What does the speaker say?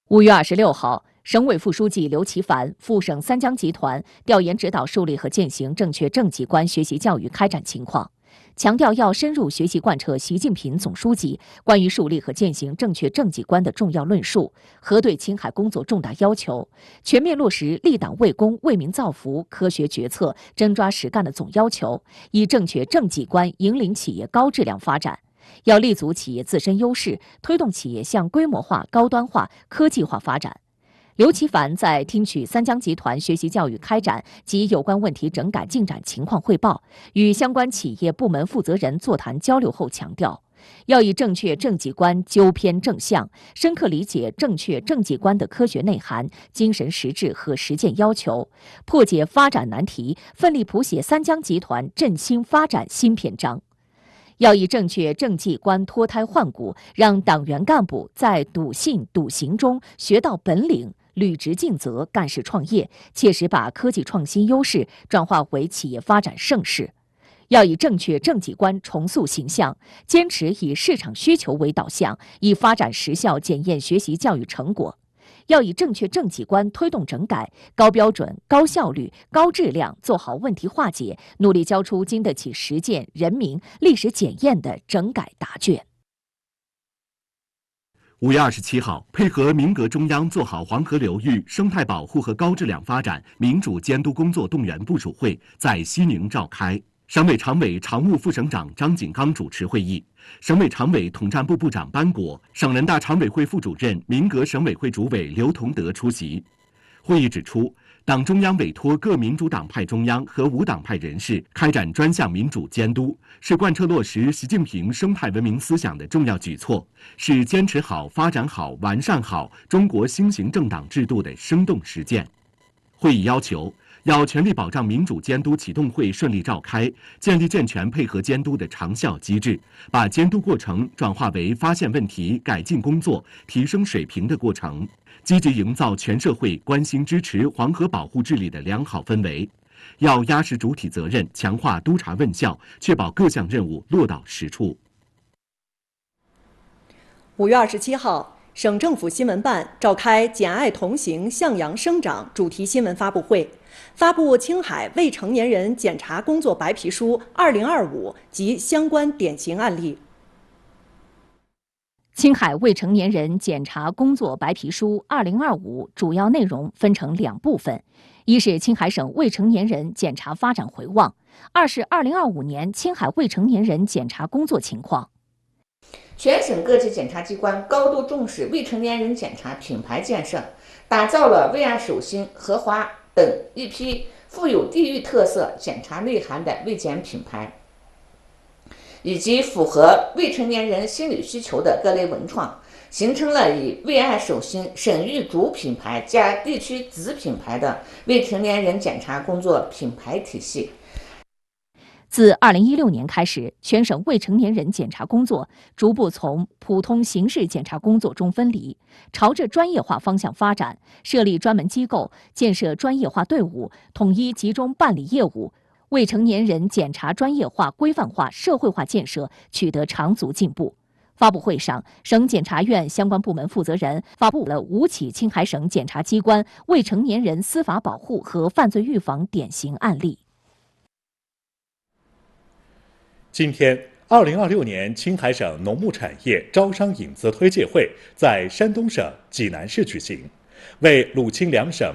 5月26号，省委副书记刘奇帆赴省三江集团调研指导树立和践行正确正绩观学习教育开展情况，强调要深入学习贯彻习近平总书记关于树立和践行正确正绩观的重要论述，核对青海工作重大要求，全面落实立党为公、为民造福、科学决策、真抓实干的总要求，以正确正绩观引领企业高质量发展。要立足企业自身优势，推动企业向规模化、高端化、科技化发展。刘奇帆在听取三江集团学习教育开展及有关问题整改进展情况汇报，与相关企业部门负责人座谈交流后强调，要以正确正绩观纠偏正向，深刻理解正确正绩观的科学内涵、精神实质和实践要求，破解发展难题，奋力谱写三江集团振兴发展新篇章。要以正确正绩观脱胎换骨，让党员干部在笃信笃行中学到本领，履职尽责，干事创业，切实把科技创新优势转化为企业发展盛世。要以正确正绩观重塑形象，坚持以市场需求为导向，以发展实效检验学习教育成果。要以正确正绩观推动整改，高标准、高效率、高质量做好问题化解，努力交出经得起实践、人民、历史检验的整改答卷。 5月27号，配合民革中央做好黄河流域生态保护和高质量发展民主监督工作动员部署会在西宁召开。省委常委常务副省长张景刚主持会议，省委常委统战部部长班国、省人大常委会副主任、民革省委会主委刘同德出席。会议指出，党中央委托各民主党派中央和无党派人士开展专项民主监督，是贯彻落实习近平生态文明思想的重要举措，是坚持好、发展好、完善好中国新型政党制度的生动实践。会议要求，要全力保障民主监督启动会顺利召开，建立健全配合监督的长效机制，把监督过程转化为发现问题、改进工作、提升水平的过程，积极营造全社会关心支持黄河保护治理的良好氛围。要压实主体责任，强化督查问效，确保各项任务落到实处。 5月27号，省政府新闻办召开"简爱同行，向阳生长"主题新闻发布会，发布青海未成年人检查工作白皮书2025及相关典型案例。 青海未成年人检查工作白皮书2025主要内容分成2部分，一是青海省未成年人检查发展回望，二是2025年青海未成年人检查工作情况。 全省各级检察机关高度重视未成年人检查品牌建设，打造了魏安守心、荷华等一批富有地域特色、检查内涵的卫检品牌，以及符合未成年人心理需求的各类文创，形成了以魏安守心省域主品牌加地区子品牌的未成年人检查工作品牌体系。 自2016年开始，全省未成年人检查工作逐步从普通刑事检查工作中分离，朝着专业化方向发展，设立专门机构，建设专业化队伍，统一集中办理业务，未成年人检查专业化、规范化、社会化建设取得长足进步。发布会上，省检察院相关部门负责人发布了5起青海省检察机关未成年人司法保护和犯罪预防典型案例。 今天，2026年青海省农牧产业招商引资推介会在山东省济南市举行，为鲁青两省